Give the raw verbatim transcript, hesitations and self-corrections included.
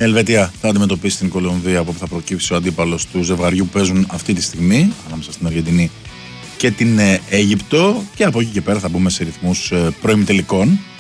Ελβετία θα αντιμετωπίσει την Κολομβία, από όπου θα προκύψει ο αντίπαλος του ζευγαριού που παίζουν αυτή τη στιγμή ανάμεσα στην Αργεντινή και την Αίγυπτο. Και από εκεί και πέρα θα μπούμε σε ρυθμούς προημιτελικών.